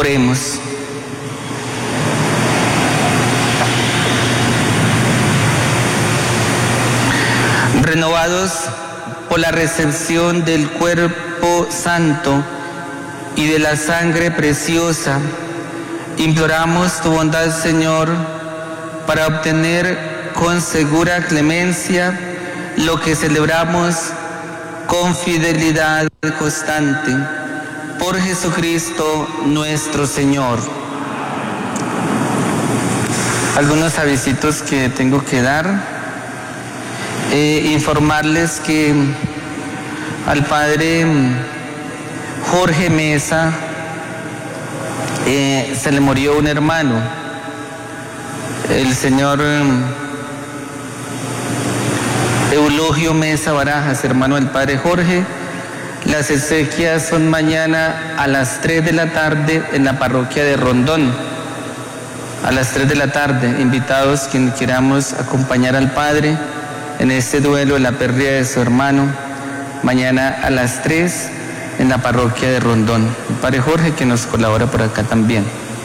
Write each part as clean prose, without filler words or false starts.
Oremos. Renovados por la recepción del cuerpo santo y de la sangre preciosa, imploramos tu bondad, Señor, para obtener con segura clemencia lo que celebramos con fidelidad constante. Por Jesucristo nuestro Señor. Algunos avisitos que tengo que dar. Informarles que al padre Jorge Mesa se le murió un hermano, el señor Eulogio Mesa Barajas, hermano del padre Jorge. Las exequias son mañana a las 3 de la tarde en la parroquia de Rondón. A las 3 de la tarde, invitados quien queramos acompañar al padre en este duelo de la pérdida de su hermano, mañana a las 3 en la parroquia de Rondón. El padre Jorge, que nos colabora por acá también.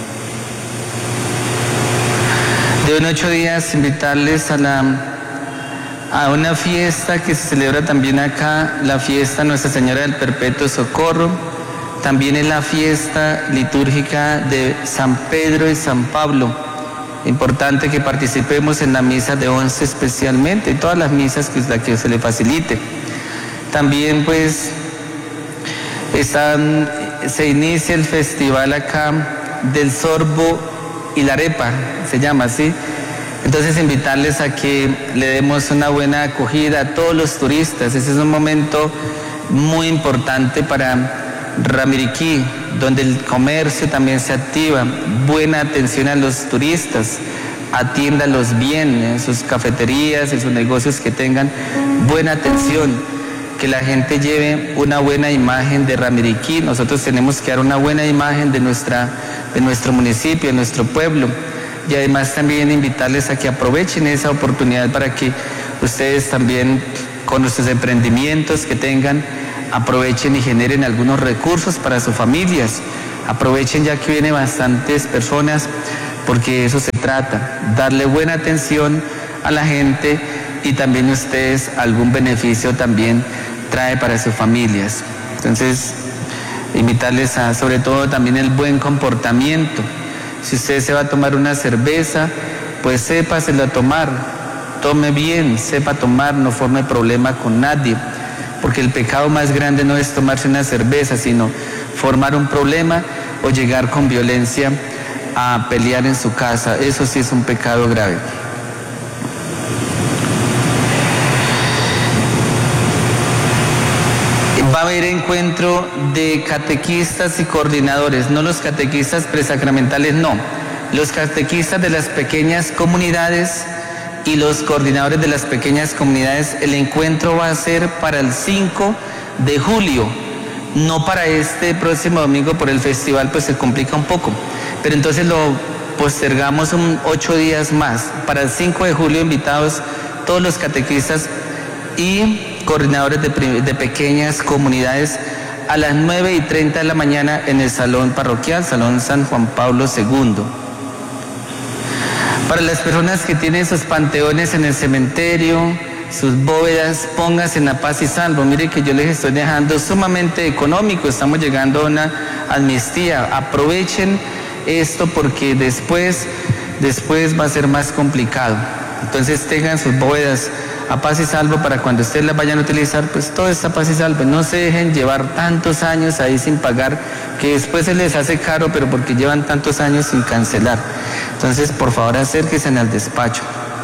De en 8 días invitarles a una fiesta que se celebra también acá, la fiesta Nuestra Señora del Perpetuo Socorro. También es la fiesta litúrgica de San Pedro y San Pablo. Importante que participemos en la misa de 11 especialmente, todas las misas que se le facilite. También pues se inicia el festival acá del sorbo y la arepa, se llama así. Entonces invitarles a que le demos una buena acogida a todos los turistas. Ese es un momento muy importante para Ramiriquí, donde el comercio también se activa. Buena atención a los turistas, atiéndalos bien en sus cafeterías, en sus negocios que tengan buena atención, que la gente lleve una buena imagen de Ramiriquí. Nosotros tenemos que dar una buena imagen de nuestro municipio, de nuestro pueblo, y además también invitarles a que aprovechen esa oportunidad para que ustedes también con nuestros emprendimientos que tengan, aprovechen y generen algunos recursos para sus familias. Aprovechen ya que vienen bastantes personas, porque eso se trata, darle buena atención a la gente y también ustedes algún beneficio también trae para sus familias. Entonces, invitarles a sobre todo también el buen comportamiento. Si usted se va a tomar una cerveza, pues sépaselo a tomar, tome bien, sepa tomar, no forme problema con nadie. Porque el pecado más grande no es tomarse una cerveza, sino formar un problema o llegar con violencia a pelear en su casa. Eso sí es un pecado grave. Va a haber encuentro de catequistas y coordinadores, no los catequistas presacramentales, no. Los catequistas de las pequeñas comunidades y los coordinadores de las pequeñas comunidades. El encuentro va a ser para el 5 de julio, no para este próximo domingo. Por el festival pues se complica un poco, pero entonces lo postergamos 8 días más. Para el 5 de julio invitados todos los catequistas y coordinadores de pequeñas comunidades a las 9:30 de la mañana en el salón parroquial, Salón San Juan Pablo II. Para las personas que tienen sus panteones en el cementerio, sus bóvedas, pónganse en la paz y salvo. Mire que yo les estoy dejando sumamente económico, estamos llegando a una amnistía. Aprovechen esto porque después va a ser más complicado. Entonces tengan sus bóvedas a paz y salvo para cuando ustedes las vayan a utilizar, pues todo está a paz y salvo. No se dejen llevar tantos años ahí sin pagar, que después se les hace caro, pero porque llevan tantos años sin cancelar. Entonces, por favor, acérquense al despacho.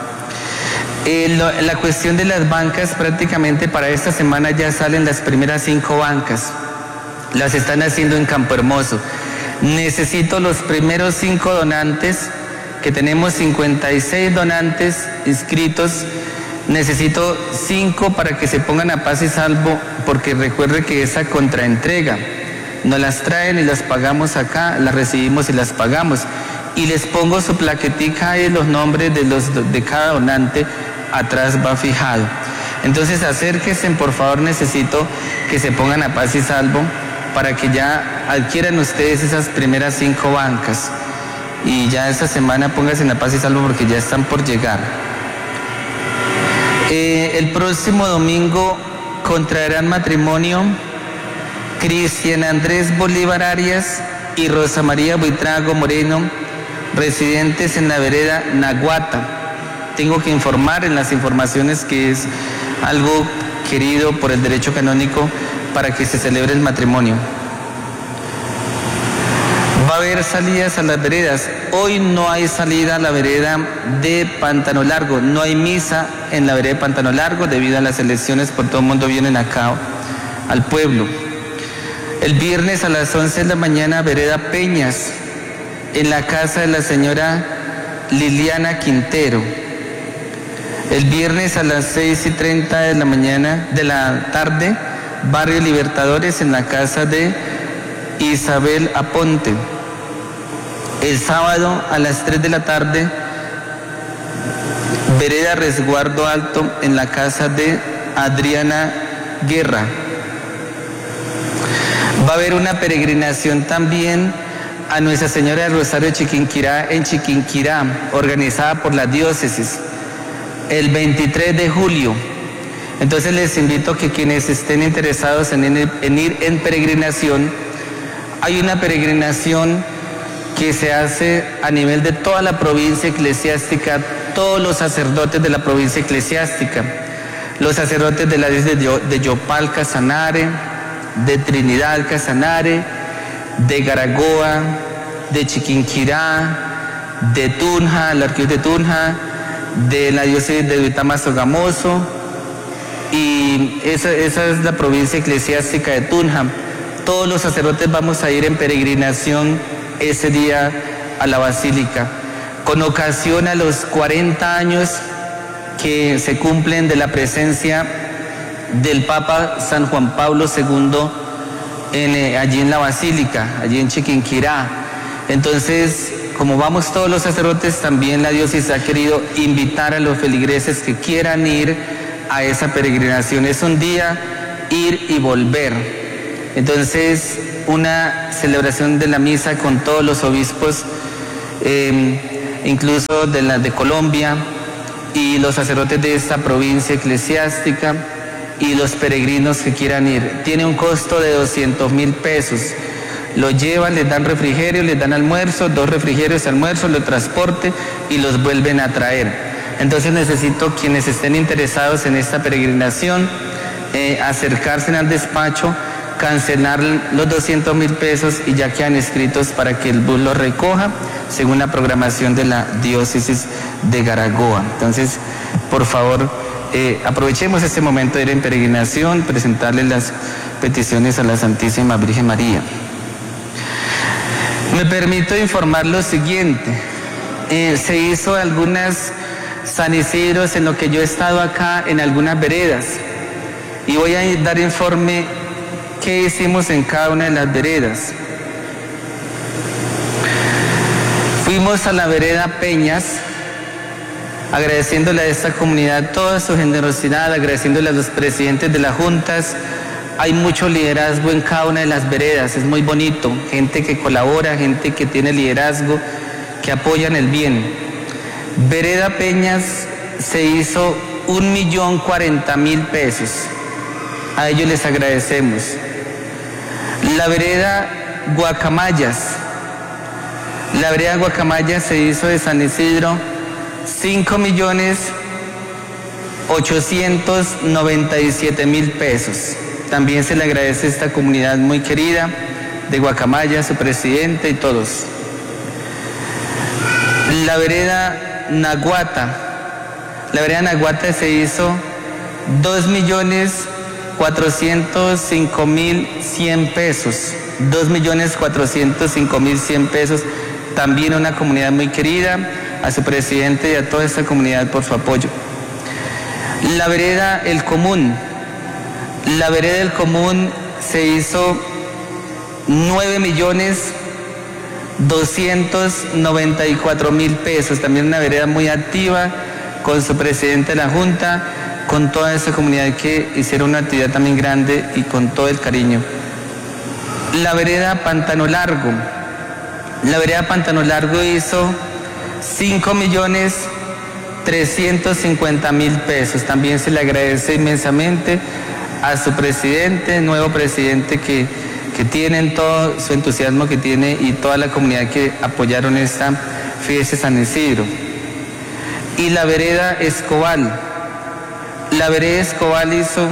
La cuestión de las bancas, prácticamente para esta semana ya salen las primeras 5 bancas. Las están haciendo en Campo Hermoso. Necesito los primeros 5 donantes, que tenemos 56 donantes inscritos. Necesito 5 para que se pongan a paz y salvo, porque recuerde que esa contraentrega nos las traen y las pagamos acá, las recibimos y las pagamos. Y les pongo su plaquetica y los nombres de cada donante, atrás va fijado. Entonces acérquense, por favor, necesito que se pongan a paz y salvo para que ya adquieran ustedes esas primeras 5 bancas. Y ya esta semana pónganse en la paz y salvo porque ya están por llegar. El próximo domingo contraerán matrimonio Cristian Andrés Bolívar Arias y Rosa María Buitrago Moreno, residentes en la vereda Naguata. Tengo que informar en las informaciones que es algo querido por el derecho canónico para que se celebre el matrimonio. Va a haber salidas a las veredas. Hoy no hay salida a la vereda de Pantano Largo. No hay misa en la vereda de Pantano Largo debido a las elecciones, por todo el mundo vienen acá al pueblo. El viernes a las 11 de la mañana, vereda Peñas, en la casa de la señora Liliana Quintero. El viernes a las 6:30 de la mañana, de la tarde, barrio Libertadores, en la casa de Isabel Aponte. El sábado a las 3 de la tarde, vereda Resguardo Alto, en la casa de Adriana Guerra. Va a haber una peregrinación también a Nuestra Señora del Rosario de Chiquinquirá, en Chiquinquirá, organizada por la diócesis, el 23 de julio. Entonces les invito a que quienes estén interesados en ir en peregrinación, hay una peregrinación que se hace a nivel de toda la provincia eclesiástica, todos los sacerdotes de la provincia eclesiástica, los sacerdotes de la diócesis de Yopal Casanare, de Trinidad Casanare, de Garagoa, de Chiquinquirá, de Tunja, la arquidiócesis de Tunja, de la diócesis de Duitama Sogamoso, y esa es la provincia eclesiástica de Tunja. Todos los sacerdotes vamos a ir en peregrinación ese día a la basílica, con ocasión a los 40 años que se cumplen de la presencia del Papa San Juan Pablo II allí en la basílica, allí en Chiquinquirá. Entonces, como vamos todos los sacerdotes, también la diócesis ha querido invitar a los feligreses que quieran ir a esa peregrinación. Es un día ir y volver. Entonces, una celebración de la misa con todos los obispos, incluso de Colombia, y los sacerdotes de esta provincia eclesiástica, y los peregrinos que quieran ir. Tiene un costo de 200.000 pesos. Lo llevan, les dan refrigerio, les dan almuerzo, 2 refrigerios, almuerzo, lo transporte y los vuelven a traer. Entonces necesito quienes estén interesados en esta peregrinación, acercarse al despacho, cancelar los 200.000 pesos y ya quedan inscritos para que el bus los recoja según la programación de la diócesis de Garagoa. Entonces, por favor, aprovechemos este momento de ir en peregrinación, presentarle las peticiones a la Santísima Virgen María. Me permito informar lo siguiente. Se hizo algunas San Isidros en lo que yo he estado acá en algunas veredas y voy a dar informe qué hicimos en cada una de las veredas. Fuimos a la vereda Peñas, agradeciéndole a esta comunidad toda su generosidad, agradeciéndole a los presidentes de las juntas. Hay mucho liderazgo en cada una de las veredas, es muy bonito, gente que colabora, gente que tiene liderazgo, que apoyan el bien. Vereda Peñas se hizo 1.040.000 pesos, a ellos les agradecemos. La vereda Guacamayas se hizo de San Isidro 5.897.000 pesos. También se le agradece a esta comunidad muy querida de Guacamaya, su presidente y todos. La vereda Naguata se hizo 2.405.100 pesos. 2.405.100 pesos. También una comunidad muy querida, a su presidente y a toda esta comunidad por su apoyo. La vereda El Común se hizo 9.294.000 pesos. También una vereda muy activa, con su presidente de la Junta, con toda esa comunidad que hicieron una actividad también grande y con todo el cariño. La vereda Pantano Largo. La vereda Pantano Largo hizo 5.350.000 pesos. También se le agradece inmensamente a su presidente, nuevo presidente que tienen todo su entusiasmo que tiene y toda la comunidad que apoyaron esta fiesta de San Isidro. Y la vereda Escobal. La vereda Escobal hizo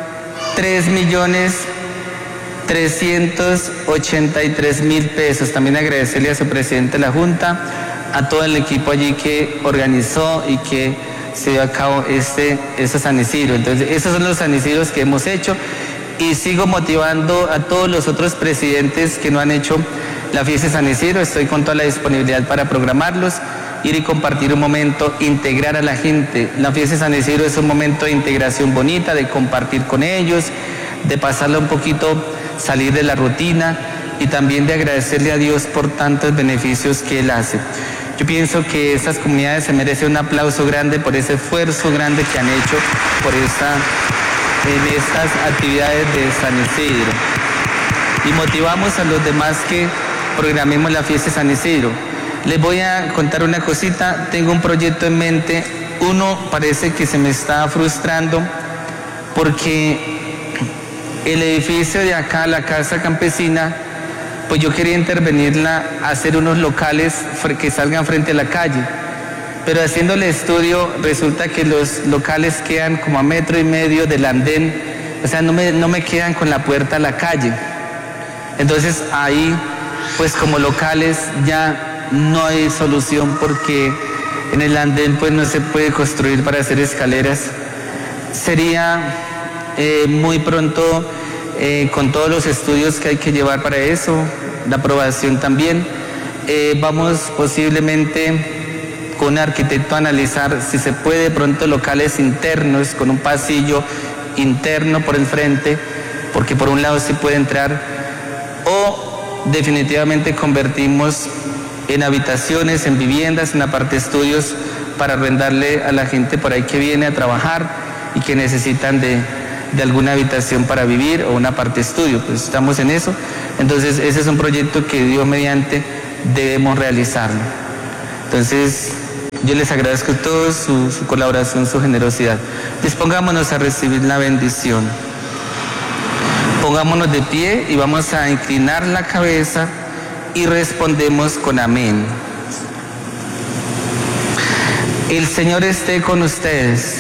3.383.000 pesos. También agradecerle a su presidente de la Junta, a todo el equipo allí que organizó y que se dio a cabo este San Isidro. Entonces, esos son los San Isidros que hemos hecho y sigo motivando a todos los otros presidentes que no han hecho la fiesta de San Isidro. Estoy con toda la disponibilidad para programarlos, ir y compartir un momento, integrar a la gente. La fiesta de San Isidro es un momento de integración bonita, de compartir con ellos, de pasarla un poquito, salir de la rutina y también de agradecerle a Dios por tantos beneficios que Él hace. Yo pienso que estas comunidades se merecen un aplauso grande por ese esfuerzo grande que han hecho en estas actividades de San Isidro. Y motivamos a los demás que programemos la fiesta de San Isidro. Les voy a contar una cosita, tengo un proyecto en mente. Uno parece que se me está frustrando porque el edificio de acá, la Casa Campesina, pues yo quería intervenirla, hacer unos locales que salgan frente a la calle. Pero haciendo el estudio resulta que los locales quedan como a 1,5 metros del andén, o sea, no me quedan con la puerta a la calle. Entonces ahí, pues como locales ya no hay solución porque en el andén pues no se puede construir para hacer escaleras. Sería muy pronto, con todos los estudios que hay que llevar para eso, la aprobación también, vamos posiblemente con un arquitecto a analizar si se puede pronto locales internos con un pasillo interno por el frente, porque por un lado sí puede entrar, o definitivamente convertimos en habitaciones, en viviendas, en aparte estudios para arrendarle a la gente por ahí que viene a trabajar y que necesitan de alguna habitación para vivir o una parte estudio. Pues estamos en eso. Entonces ese es un proyecto que Dios mediante debemos realizarlo. Entonces yo les agradezco a todos su colaboración, su generosidad. Dispongámonos a recibir la bendición. Pongámonos de pie y vamos a inclinar la cabeza y respondemos con amén. El Señor esté con ustedes.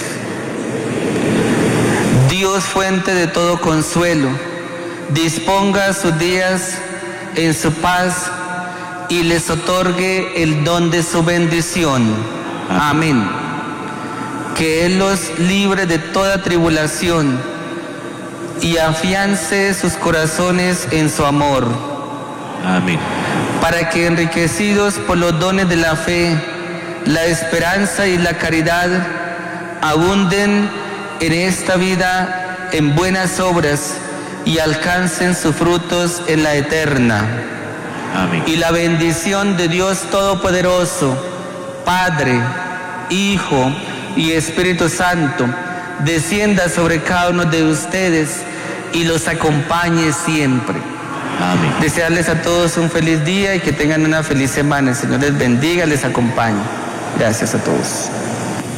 Dios, fuente de todo consuelo, disponga sus días en su paz y les otorgue el don de su bendición. Amén. Que Él los libre de toda tribulación y afiance sus corazones en su amor. Amén. Para que enriquecidos por los dones de la fe, la esperanza y la caridad, abunden en esta vida en buenas obras y alcancen sus frutos en la eterna. Amén. Y la bendición de Dios Todopoderoso, Padre, Hijo y Espíritu Santo, descienda sobre cada uno de ustedes y los acompañe siempre. Amén. Desearles a todos un feliz día y que tengan una feliz semana. El Señor les bendiga, les acompañe. Gracias a todos.